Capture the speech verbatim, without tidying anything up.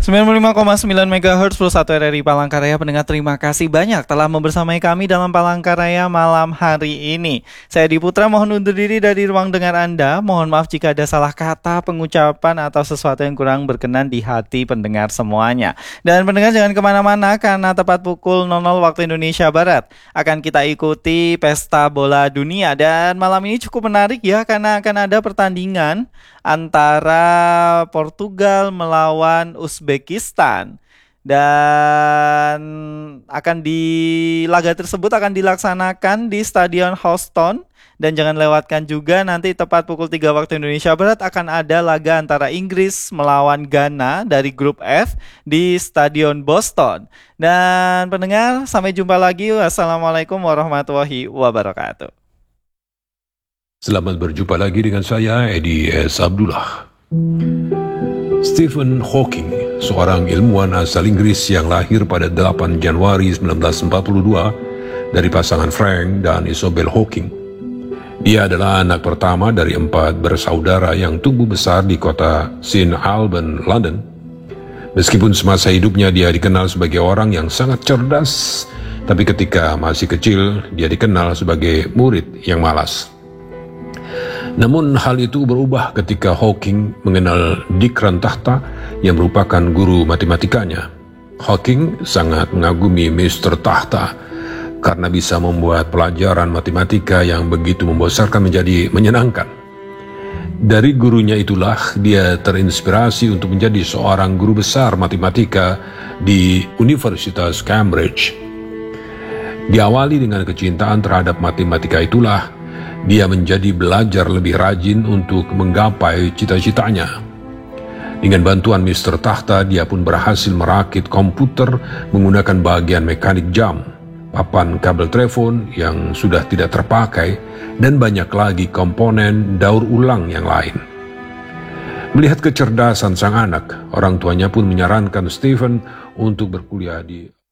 sembilan puluh lima koma sembilan megahertz plus satu R R I Palangkaraya. Pendengar, terima kasih banyak telah membersamai kami dalam Palangkaraya malam hari ini. Saya Diputra mohon undur diri dari ruang dengar Anda. Mohon maaf jika ada salah kata, pengucapan atau sesuatu yang kurang berkenan di hati pendengar semuanya. Dan pendengar jangan kemana-mana, karena tepat pukul nol nol waktu Indonesia Barat akan kita ikuti Pesta Bola Dunia. Dan malam ini cukup menarik ya, karena akan ada pertandingan antara Portugal melawan Uzbekistan. Dan akan di laga tersebut akan dilaksanakan di Stadion Houston. Dan jangan lewatkan juga nanti tepat pukul tiga waktu Indonesia Barat akan ada laga antara Inggris melawan Ghana dari grup F di Stadion Boston. Dan pendengar, sampai jumpa lagi. Wassalamualaikum warahmatullahi wabarakatuh. Selamat berjumpa lagi dengan saya, Edi S. Abdullah. Stephen Hawking, seorang ilmuwan asal Inggris yang lahir pada delapan Januari seribu sembilan ratus empat puluh dua dari pasangan Frank dan Isabel Hawking. Dia adalah anak pertama dari empat bersaudara yang tumbuh besar di kota Saint Albans, London. Meskipun semasa hidupnya dia dikenal sebagai orang yang sangat cerdas, tapi ketika masih kecil dia dikenal sebagai murid yang malas. Namun hal itu berubah ketika Hawking mengenal Dick Rantahta yang merupakan guru matematikanya. Hawking sangat mengagumi mister Tahta karena bisa membuat pelajaran matematika yang begitu membosankan menjadi menyenangkan. Dari gurunya itulah dia terinspirasi untuk menjadi seorang guru besar matematika di Universitas Cambridge. Diawali dengan kecintaan terhadap matematika itulah dia menjadi belajar lebih rajin untuk menggapai cita-citanya. Dengan bantuan mister Tahta, dia pun berhasil merakit komputer menggunakan bagian mekanik jam, papan kabel telepon yang sudah tidak terpakai, dan banyak lagi komponen daur ulang yang lain. Melihat kecerdasan sang anak, orang tuanya pun menyarankan Stephen untuk berkuliah di